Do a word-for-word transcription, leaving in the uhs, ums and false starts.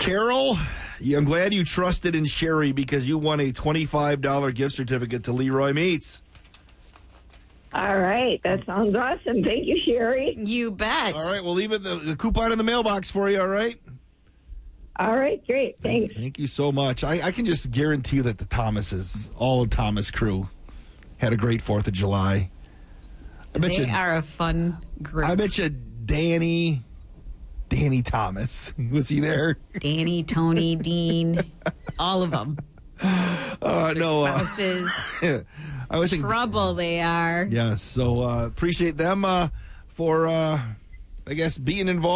Carol, I'm glad you trusted in Sherry because you won a twenty-five dollars gift certificate to Leroy Meats. All right. That sounds awesome. Thank you, Sherry. You bet. All right, we'll leave it the, the coupon in the mailbox for you, all right? All right. Great. Thanks. Thank you so much. I, I can just guarantee you that the Thomases, all of Thomas crew, had a great fourth of July. I bet They you, are a fun group. I bet you Danny, Danny Thomas, was he there? Danny, Tony, Dean, all of them. Uh, Their no, spouses. Uh, I was thinking, Trouble they are. yes. So uh, appreciate them uh, for, uh, I guess, being involved.